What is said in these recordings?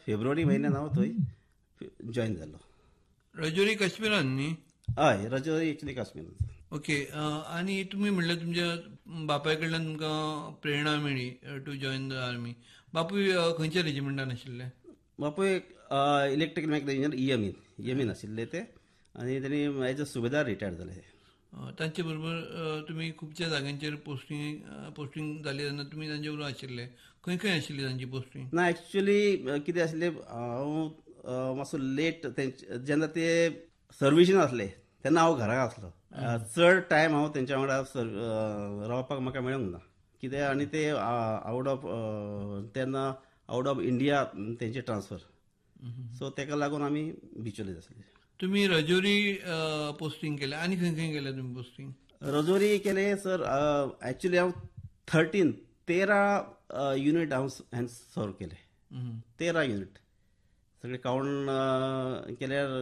February म्हयन्यान हांव थंय जॉयन जालो. रजौरी काश्मीरान न्ही? हय, रजौरी एक्चुली काश्मीरान. ओके. आणि तुम्ही म्हणलं तुमच्या बापाय कडल्यान तुमकां प्रेरणा मेळ्ळी टू जॉइन द आर्मी. बापूय खंयच्या रेजिमेंटान आशिल्ले? बापूय इलेक्ट्रिकल मेकॅनिकल इंजिनियर ईएमईन आशिल्ले ते, आनी तेणी एज अ सुबेदार रिटायर्ड जाले. तांचे बरोबर तुमी खुबश्या जाग्यांचेर पोस्टिंग जाली तेन्ना तुमी तांचे बरोबर आशिल्ले. खंय खंय आशिल्ली तांची पोस्टिंग? ना एक्चुली कितें आशिल्लें, हांव मातसो लेट जेन्ना ते सर्विसीन आसले तेन्ना हांव घरा आसलो. चड टायम हांव तेंच्या वांगडा रावपाक म्हाका मेळूंक ना. कितें आनी ते आउट ऑफ इंडिया तेंचे ट्रान्सफर, सो तेका लागून आमी बिचोलीत आसले. तुम्ही रजौरी पोस्टिंग केले आणि खंय खंय केले तुम्ही पोस्टिंग? रजौरी केले सर. एक्चुली हांव 13 युनिट हांव सर्व केले. 13 युनिट सगळे काउंट केल्यार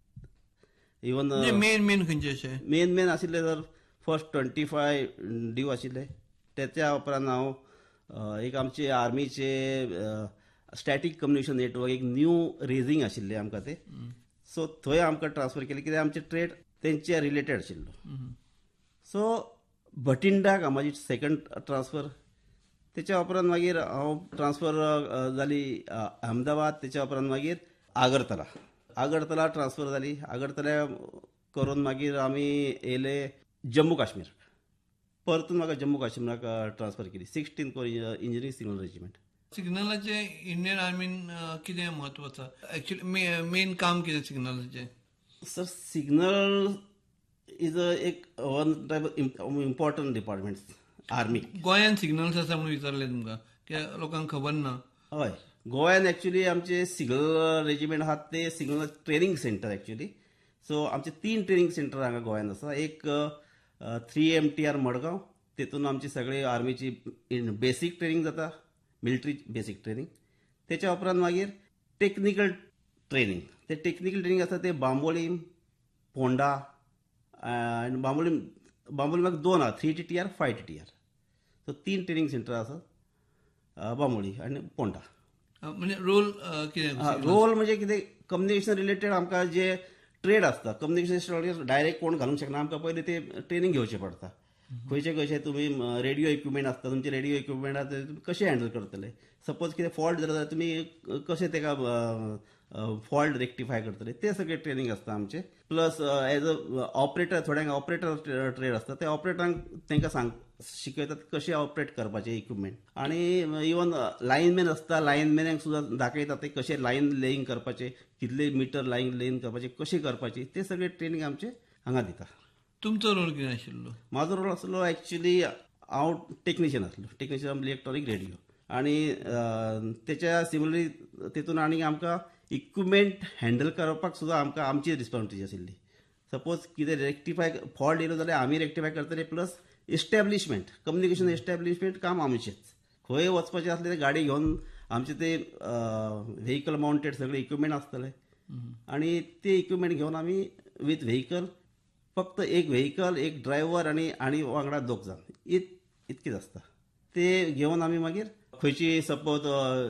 इवन मेन खंयचे अशें मेन आशिल्ले सर. फर्स्ट 25 ड्यू आशिल्ले. त्याच्या उपरांत हांव एक आमचे आर्मीचे स्टॅटीक कम्युनिकेशन नेटवर्क एक न्यू रेजिंग आशिल्ले आमकां ते, सो थंय आमकां ट्रान्सफर केले कित्याक आमचे ट्रेड तेंचे रिलेटेड आशिल्लो. सो भटिंडाक म्हाजी सेकंड ट्रान्सफर. तेच्या उपरांत मागीर हांव ट्रान्सफर जाली अहमदाबाद. तेच्या उपरांत मागीर आगरतला ट्रान्सफर जाली. आगरतल्या करून मागीर आमी येयले जम्मू काश्मीर. परतून म्हाका जम्मू काश्मीराक ट्रान्सफर केली. 16 core engineering signal regiment. सिग्नलाचे Indian आर्मीन कितें म्हत्व आसा? एक्चुअली मेन काम कितें सिग्नलाचें? सर सिग्नल इज एक one type of important department army. गोंयान सिग्नल्स आसा म्हणून विचारले तुमकां, कित्याक लोकांक खबर ना. हय, गोंयान एक्चुली आमचे सिग्नल रेजिमेंट आहात ते signal training centre actually. So आमचे 3 ट्रेनिंग सेंटर हांगा गोंयान आसा. एक 3 MTR मडगांव, तेतून आमची सगळे आर्मीची बेसीक ट्रेनिंग जाता, मिलिटरी बेसीक ट्रेनिंग. तेच्या उपरांत मागीर टेक्निकल ट्रेनिंग. ते टेक्निकल ट्रेनिंग आसा ते बांबोलीम, पोंडा. आनी बांबोलीम मागीर 2 आहा, 3 TTR 5 TTR. So 3 training centre आसा बांबोली आनी पोंडा. म्हणजे रोल कितें? रोल म्हणजे कितें, कम्युनिकेशन रिलेटेड आमकां जे ट्रेड आसता, कम्युनिकेशन डायरेक्ट कोण घालूंक शकना. आमकां पयलीं ते ट्रेनिंग घेवचें पडटा. खंयचे तुमी रेडिओ इक्विपमेंट आसता, तुमचे रेडिओ इक्विपमेंट तुमी कशें हँडल करतले. सपोज कितें फॉल्ट जालो जाल्यार तुमी कशें तेका फॉल्ट रेक्टिफाय करतले, ते सगळे ट्रेनिंग आसता आमचे. प्लस एज अ ऑपरेटर, थोड्यांक ऑपरेटर ट्रेड आसता, ते ऑपरेटरांक तेंकां शिकयतात कशें ऑपरेट करपाचें इक्विपमेंट. आनी इवन लायनमॅन आसता, लायनमॅनांक सुद्दां दाखयतात ते कशें लायन लेईंग करपाचें, कितले मिटर लायन लेईंग करपाचें, कशी करपाची, ते सगळे ट्रेनिंग आमचे हांगा दिता. तुमचो रोल कितें आशिल्लो? म्हाजो रोल आसलो एक्चुली हांव टेक्निशियन आसलो. Technician electronic radio. आनी तेच्या सिमिलरली तेतून आनी आमकां इक्विपमेंट हँडल करपाक सुद्दां आमकां आमची रिस्पॉन्सिबिलिटी आशिल्ली. सपोज कितें रेक्टिफाय फॉल्ट येयलो जाल्यार आमी रेक्टिफाय करतले. प्लस एस्टॅब्लिशमेंट, कम्युनिकेशन एस्टॅब्लिशमेंट काम आमचेंच. खंय वचपाचें आसलें ते गाडी घेवन आमचे ते व्हेहिकल माउंटेड सगळे इक्विपमेंट आसतले, आनी ते इक्विपमेंट घेवन आमी विथ व्हेहिकल, फक्त एक व्हेहिकल, एक ड्रायव्हर आनी वांगडा 2 जाण, इतकेच आसता. ते घेवन आमी मागीर खंयची सपोज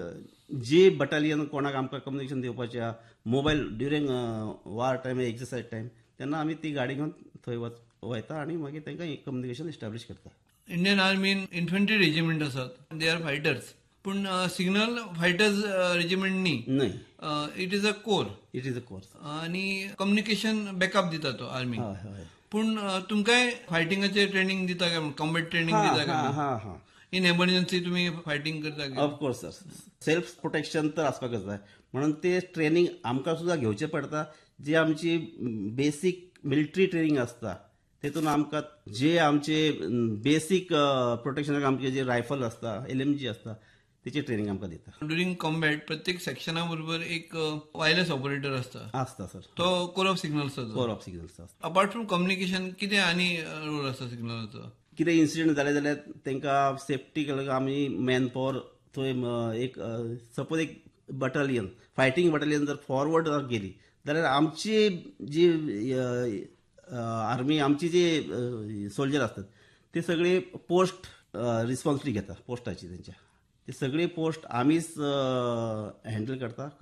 जी बटालियन कोणाक आमकां कम्युनिकेशन दिवपाचें, मोबायल ड्युरींग वार टायम, एक्सरसायज टायम, तेन्ना आमी ती गाडी घेवन थंय वयता आनी मागीर तांकां कम्युनिकेशन इस्टॅब्लिश करता. इंडियन आर्मीन इन्फंट्री रेजिमेंट आसात, दे आर फायटर्स. पूण सिग्नल फायटर्स रेजिमेंट न्ही, it is a core. It is a core. आनी कम्युनिकेशन बॅकअप दिता तो आर्मी. पूण तुमकांय फायटिंगाचे ट्रेनिंग दिता काय, कॉम्बॅट ट्रेनिंग दिता काय? इन एमर्जन्सी तुम्ही फायटिंग करता काय? ऑफकोर्स सर, सेल्फ प्रोटेक्शन तर आसपाकच जाय म्हणून ते ट्रेनिंग आमकां सुद्दां घेवचें पडटा. जी आमची बेसीक मिलिटरी ट्रेनिंग आसता तेतून आमकां जे आमचे बेसीक प्रोटेक्शनाक आमचे जे रायफल आसता, LMG आसता, तेची ट्रेनिंग आमकां दिता. ड्युरींग कॉम्बॅट प्रत्येक सेक्शना बरोबर एक वायरलेस ऑपरेटर आसता सर. तो कोर ऑफ सिग्नल्स आसा. कोर ऑफ सिग्नल्स आसता. अपार्ट फ्रॉम कम्युनिकेशन कितें आनी रोल आसा सिग्नलाचो? कितें इन्सिडेंट जाले जाल्यार तेंकां सेफ्टी आमी मॅन पॉवर थंय एक सपोज एक बटालियन, फायटींग बटालियन जर फॉरवर्ड गेली जाल्यार आमची जी आर्मी, आमची जे सोल्जर असतात ते सगळे पोस्ट रिस्पॉन्सिबिलिटी घेता पोस्टाची. तेंच्या ते सगळे पोस्ट आमीच हँडल करता.